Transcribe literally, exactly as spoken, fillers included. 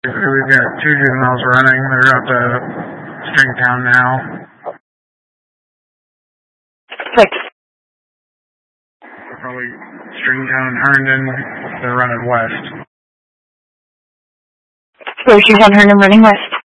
We've got two juveniles running. They're up to Stringtown now. Six. Probably Stringtown and Herndon. They're running west. So she's on Herndon running west.